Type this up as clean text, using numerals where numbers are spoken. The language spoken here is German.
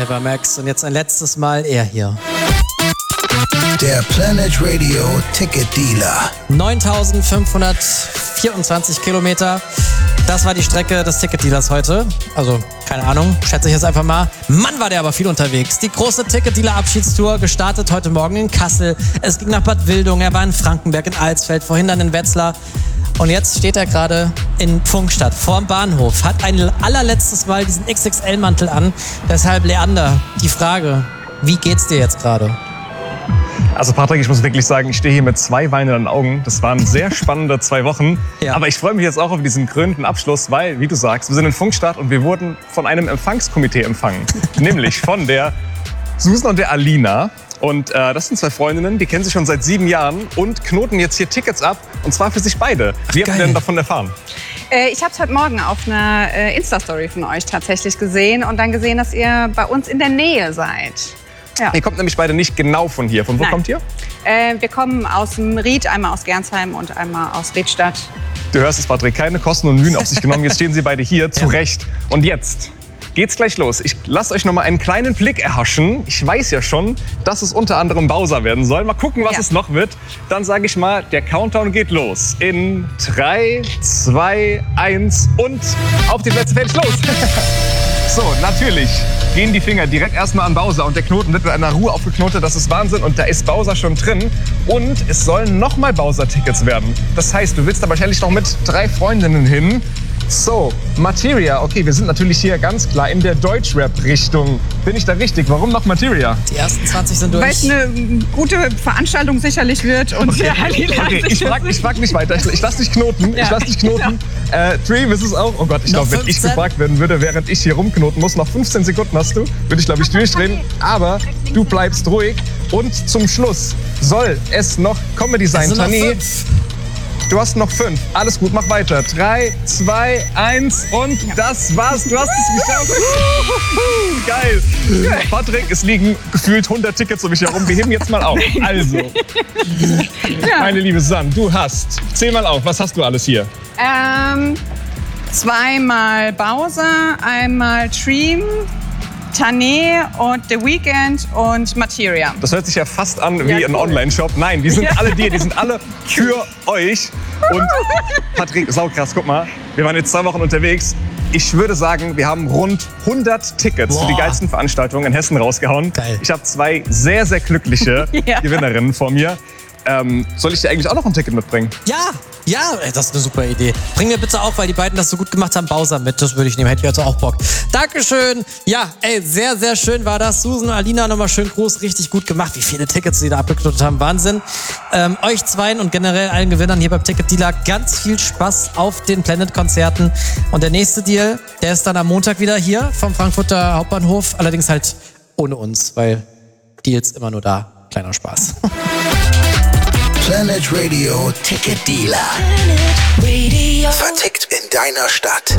Never Max. Und jetzt ein letztes Mal er hier. Der Planet Radio Ticket Dealer. 9.524 Kilometer. Das war die Strecke des Ticketdealers heute. Also, keine Ahnung, schätze ich jetzt einfach mal. Mann, war der aber viel unterwegs. Die große Ticketdealer-Abschiedstour gestartet heute Morgen in Kassel. Es ging nach Bad Wildung, er war in Frankenberg, in Alsfeld, vorhin dann in Wetzlar. Und jetzt steht er gerade in Pfungstadt vorm Bahnhof, hat ein allerletztes Mal diesen XXL-Mantel an. Deshalb, Leander, die Frage, wie geht's dir jetzt gerade? Also Patrick, ich muss wirklich sagen, ich stehe hier mit 2 weinenden Augen. Das waren sehr spannende 2 Wochen. Ja. Aber ich freue mich jetzt auch auf diesen krönenden Abschluss, weil, wie du sagst, wir sind in Pfungstadt und wir wurden von einem Empfangskomitee empfangen. Nämlich von der Susan und der Alina. Und das sind 2 Freundinnen, die kennen sich schon seit 7 Jahren und knoten jetzt hier Tickets ab. Und zwar für sich beide. Wie habt ihr denn davon erfahren? Ich habe es heute Morgen auf einer Insta-Story von euch tatsächlich gesehen und dann gesehen, dass ihr bei uns in der Nähe seid. Ja. Ihr kommt nämlich beide nicht genau von hier. Von wo kommt ihr? Wir kommen aus dem Ried, einmal aus Gernsheim und einmal aus Riedstadt. Du hörst es, Patrick, keine Kosten und Mühen auf sich genommen. Jetzt stehen sie beide hier, zu Recht. Und jetzt geht's gleich los. Ich lasse euch noch mal einen kleinen Blick erhaschen. Ich weiß ja schon, dass es unter anderem Bowser werden soll. Mal gucken, was es noch wird. Dann sage ich mal, der Countdown geht los. In 3, 2, 1 und auf die Plätze, fertig, los! So, natürlich gehen die Finger direkt erstmal an Bowser und der Knoten wird mit einer Ruhe aufgeknotet, das ist Wahnsinn und da ist Bowser schon drin und es sollen nochmal Bowser-Tickets werden. Das heißt, du willst da wahrscheinlich noch mit 3 Freundinnen hin. So, Materia, okay, wir sind natürlich hier ganz klar in der Deutschrap-Richtung. Bin ich da richtig? Warum noch Materia? Die ersten 20 sind durch. Weil es eine gute Veranstaltung sicherlich wird und Okay, ich frag nicht weiter. Ich lass dich knoten. Ich lass dich knoten. Dream ist es auch. Oh Gott, ich glaube, wenn ich gefragt werden würde, während ich hier rumknoten muss, noch 15 Sekunden hast du, würde ich, glaube ich, durchdrehen. Aber du bleibst ruhig. Und zum Schluss soll es noch Comedy sein. Also Tani, du hast noch 5. Alles gut, mach weiter. 3, 2, 1 und das war's. Du hast es geschafft. Geil. Patrick, es liegen gefühlt 100 Tickets um mich herum. Wir heben jetzt mal auf. Also, meine liebe Susanne, du hast, zähl mal auf, was hast du alles hier? 2-mal Bowser, einmal Dream, Tané und The Weeknd und Materia. Das hört sich ja fast an wie ein Online-Shop. Nein, die sind alle dir, die sind alle für euch. Und Patrick, saukrass, guck mal, wir waren jetzt 2 Wochen unterwegs. Ich würde sagen, wir haben rund 100 Tickets für die geilsten Veranstaltungen in Hessen rausgehauen. Geil. Ich habe 2 sehr, sehr glückliche Gewinnerinnen vor mir. Soll ich dir eigentlich auch noch ein Ticket mitbringen? Ja, das ist eine super Idee. Bring mir bitte auch, weil die beiden das so gut gemacht haben, Bowser mit. Das würde ich nehmen, hätte ich also auch Bock. Dankeschön. Ja, sehr, sehr schön war das. Susan und Alina, nochmal schön groß, richtig gut gemacht. Wie viele Tickets sie da abgeknotet haben, Wahnsinn. Euch zweien und generell allen Gewinnern hier beim Ticket Dealer ganz viel Spaß auf den Planet-Konzerten. Und der nächste Deal, der ist dann am Montag wieder hier vom Frankfurter Hauptbahnhof. Allerdings halt ohne uns, weil Deals immer nur da. Kleiner Spaß. Planet Radio Ticket Dealer. Vertickt in deiner Stadt.